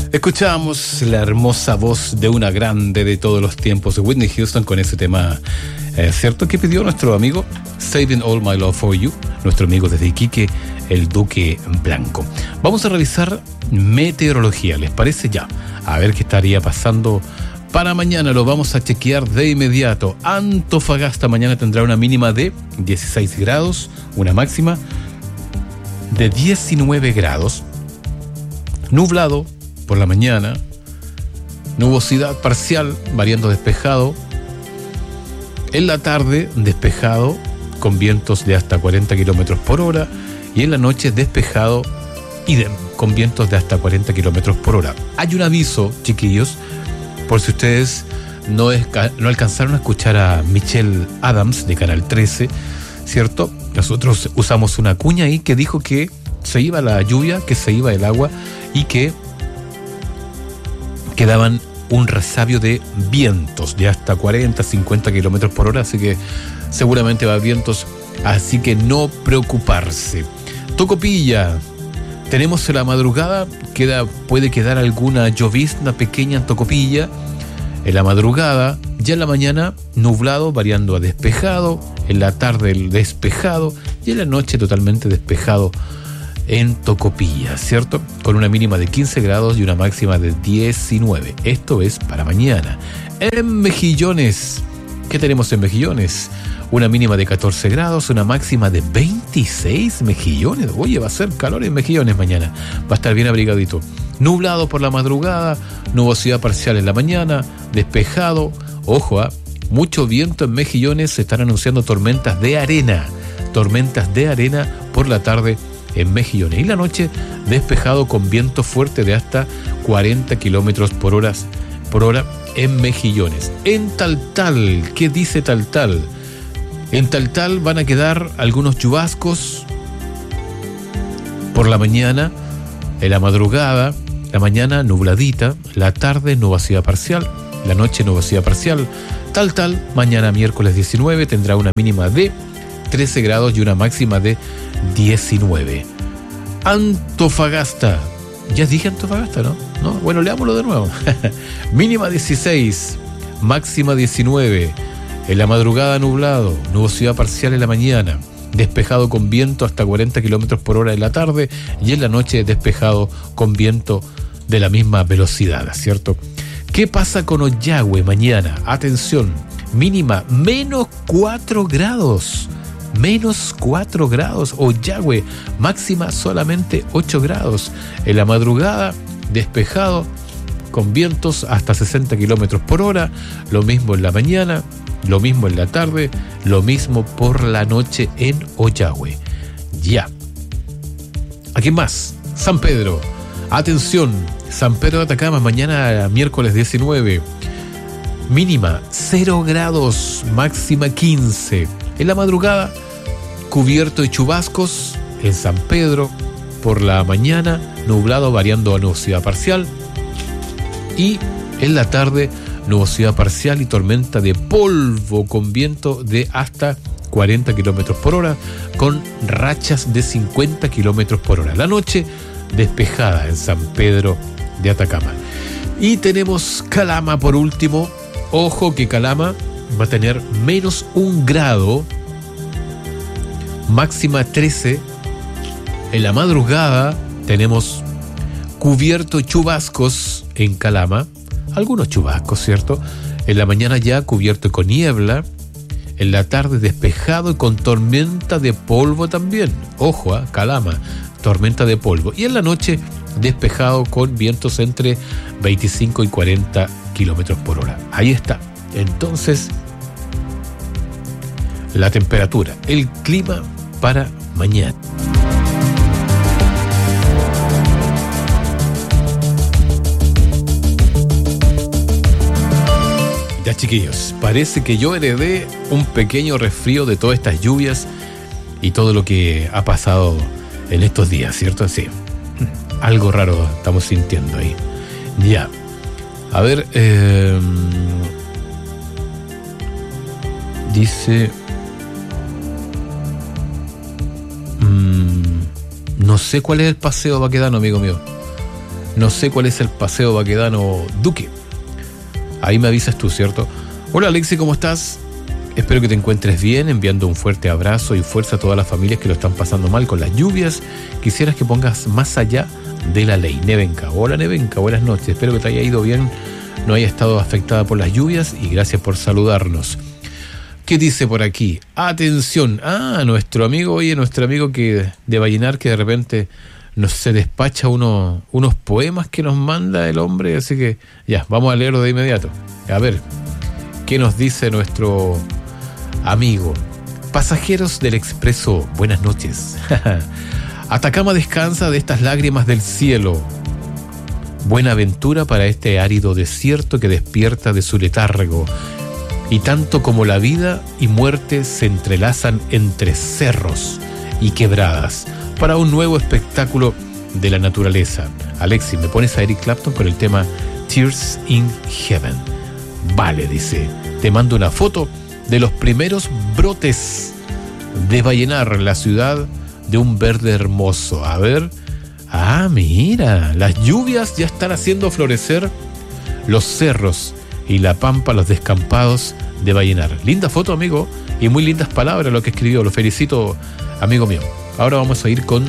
Escuchamos la hermosa voz de una grande de todos los tiempos, Whitney Houston, con ese tema, ¿cierto? Que pidió nuestro amigo Saving All My Love For You, nuestro amigo desde Iquique, el Duque Blanco. Vamos a revisar meteorología, ¿les parece? Ya, a ver qué estaría pasando para mañana. Lo vamos a chequear de inmediato. Antofagasta mañana tendrá una mínima de 16 grados, una máxima de 19 grados, nublado por la mañana, nubosidad parcial, variando despejado. En la tarde, despejado, con vientos de hasta 40 kilómetros por hora. Y en la noche, despejado, idem, con vientos de hasta 40 kilómetros por hora. Hay un aviso, chiquillos, por si ustedes no alcanzaron a escuchar a Michelle Adams de Canal 13, ¿cierto? Nosotros usamos una cuña ahí que dijo que se iba la lluvia, que se iba el agua y que quedaban un resabio de vientos de hasta 40, 50 kilómetros por hora, así que seguramente va a haber vientos, así que no preocuparse. Tocopilla, tenemos en la madrugada, puede quedar alguna llovizna pequeña en Tocopilla, en la madrugada, ya en la mañana nublado, variando a despejado, en la tarde despejado y en la noche totalmente despejado en Tocopilla, ¿cierto? Con una mínima de 15 grados y una máxima de 19. Esto es para mañana. En Mejillones, ¿qué tenemos en Mejillones? Una mínima de 14 grados, una máxima de 26. Mejillones, oye, va a ser calor en Mejillones mañana. Va a estar bien abrigadito. Nublado por la madrugada, nubosidad parcial en la mañana, despejado. Ojo, mucho viento en Mejillones. Se están anunciando tormentas de arena por la tarde en Mejillones. Y la noche, despejado con viento fuerte de hasta 40 kilómetros por hora en Mejillones. En Taltal, ¿qué dice Taltal? En Taltal van a quedar algunos chubascos por la mañana, en la madrugada, la mañana nubladita, la tarde nubosidad parcial, la noche nubosidad parcial. Taltal, mañana miércoles 19, tendrá una mínima de 13 grados y una máxima de 19. Antofagasta, ya dije Antofagasta, ¿no? Bueno, leámoslo de nuevo. Mínima 16, máxima 19. En la madrugada nublado, nubosidad parcial en la mañana, despejado con viento hasta 40 kilómetros por hora en la tarde y en la noche despejado con viento de la misma velocidad, ¿cierto? ¿Qué pasa con Ollagüe mañana? Atención, mínima menos 4 grados. Menos 4 grados, Ollagüe, máxima solamente 8 grados. En la madrugada, despejado, con vientos hasta 60 kilómetros por hora. Lo mismo en la mañana, lo mismo en la tarde, lo mismo por la noche en Ollagüe. Ya. ¿A más? San Pedro. Atención, San Pedro de Atacama, mañana miércoles 19. Mínima 0 grados, máxima 15. En la madrugada, cubierto de chubascos en San Pedro. Por la mañana, nublado variando a nubosidad parcial. Y en la tarde, nubosidad parcial y tormenta de polvo con viento de hasta 40 kilómetros por hora, con rachas de 50 kilómetros por hora. La noche, despejada en San Pedro de Atacama. Y tenemos Calama por último. Ojo que Calama va a tener menos 1 grado, máxima 13. En la madrugada tenemos cubierto chubascos en Calama, algunos chubascos, ¿cierto? En la mañana ya cubierto con niebla, en la tarde despejado y con tormenta de polvo también. Ojo, Calama, tormenta de polvo. Y en la noche despejado con vientos entre 25 y 40 kilómetros por hora. Ahí está. Entonces, la temperatura, el clima para mañana. Ya, chiquillos, parece que yo heredé un pequeño resfrío de todas estas lluvias y todo lo que ha pasado en estos días, ¿cierto? Sí, algo raro estamos sintiendo ahí. Ya, a ver, dice, no sé cuál es el paseo baquedano, amigo mío. No sé cuál es el Paseo Baquedano Duque. Ahí me avisas tú, ¿cierto? Hola Alexi, ¿cómo estás? Espero que te encuentres bien, enviando un fuerte abrazo y fuerza a todas las familias que lo están pasando mal con las lluvias. Quisieras que pongas más allá de la ley. Nevenka. Hola Nevenka, buenas noches. Espero que te haya ido bien, no haya estado afectada por las lluvias y gracias por saludarnos. ¿Qué dice por aquí? Atención. Nuestro amigo que de Vallenar, que de repente se despacha unos poemas que nos manda el hombre, así que ya, vamos a leerlo de inmediato. A ver, ¿qué nos dice nuestro amigo? Pasajeros del expreso, buenas noches. Atacama descansa de estas lágrimas del cielo. Buena aventura para este árido desierto que despierta de su letargo. Y tanto como la vida y muerte se entrelazan entre cerros y quebradas para un nuevo espectáculo de la naturaleza. Alexi, ¿me pones a Eric Clapton con el tema Tears in Heaven? Vale, dice, te mando una foto de los primeros brotes de Vallenar, la ciudad de un verde hermoso. A ver, mira, las lluvias ya están haciendo florecer los cerros y la pampa, los descampados de Vallenar. Linda foto, amigo, y muy lindas palabras lo que escribió. Lo felicito, amigo mío. Ahora vamos a ir con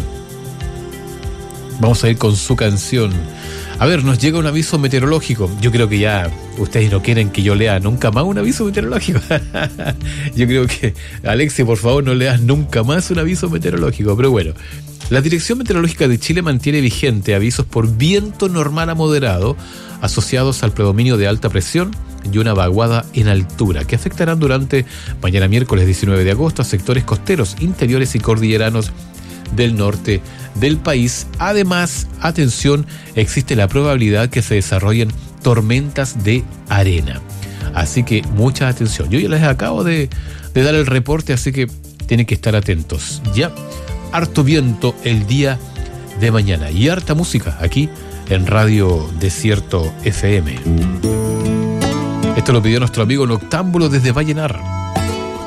su canción. A ver, nos llega un aviso meteorológico. Yo creo que ya ustedes no quieren que yo lea nunca más un aviso meteorológico. Yo creo que, Alexi, por favor, no leas nunca más un aviso meteorológico. Pero bueno, la Dirección Meteorológica de Chile mantiene vigente avisos por viento normal a moderado asociados al predominio de alta presión y una vaguada en altura que afectarán durante mañana miércoles 19 de agosto a sectores costeros, interiores y cordilleranos del norte del país. Además, atención, existe la probabilidad que se desarrollen tormentas de arena. Así que mucha atención. Yo ya les acabo de dar el reporte, así que tienen que estar atentos. Ya, harto viento el día de mañana y harta música aquí en Radio Desierto FM. Esto lo pidió nuestro amigo Noctámbulo desde Vallenar.